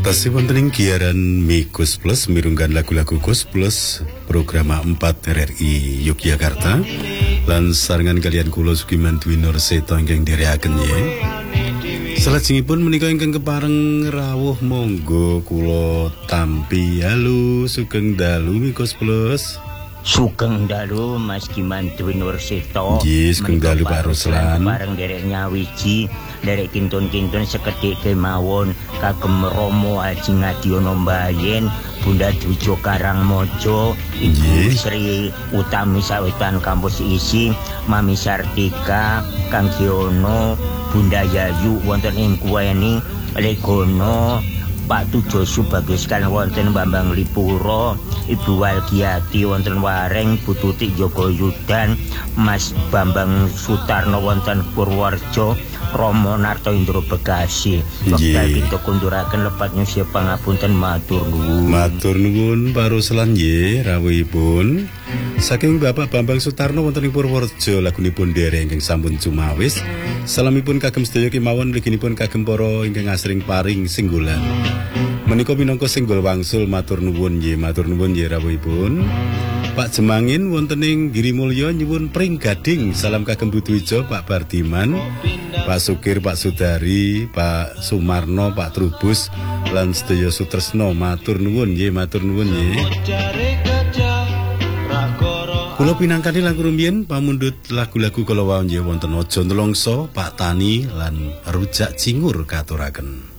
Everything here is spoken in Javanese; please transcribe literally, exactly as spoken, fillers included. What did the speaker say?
Tasih wonten ing giaran Mikus Plus mirunggan lagu-lagu Kus Plus program empat R R I Yogyakarta lan sarengan kalian kula Sugiman Dwi Nurseta ingkang dherekaken nggih. Salajengipun menika ingkang kepareng rawuh monggo kula tampi halo sugeng dalu Mikus Plus. Sugeng dalu Mas Giman Dwi Nurseta. Nggih, sugeng dalu Pak Ruslan. Bareng derek nyawiji, derek kintun-kintun sekedhik kemawon kagem Romo Haji Ngadiono Mbayen, Bunda Dujo Karangmojo, Ibu Sri Utami Sawetan Kampus Isi, Mami Sartika, Kang Giono, Bunda Yayu wonten ing kuweni Legono, Pak Tujo Subagus kan wonten Bambang Lipuro, Ibu Walgiati wonten Wareng, Bu Tutik Joko Yudan, Mas Bambang Sutarno wonten Purworejo, Romo Narto Indro Bekasi. Wekdal kita kunduraken lepat nyuwun pangapunten matur nuwun. Matur nuwun Pak Ruslan nggih rawuhipun. Saking Bapak Bambang Sutarno wonten ing Purworejo lagunipun derek ingkang sampun cumawis. Salamipun kagem sedaya kemawon mliginipun kagem para ingkang asring paring singgulan. Menika minangka singgul wangsul matur nuwun nggih, matur nuwun nggih rawuhipun. Pak Jemangin wonten ing Girimulya nyuwun pring gading salam kagem Butuijo Pak Bardiman, Pak Sukir, Pak Sudari, Pak Sumarno, Pak Trubus lan sedaya sutresna matur nuwun nggih, matur nuwun nggih. Kula pinangkani lagu rumiyin pamundhut lagu-lagu kala wau nggih wonten Aja Nelongso, Pak Tani lan Rujak Cingur katuraken.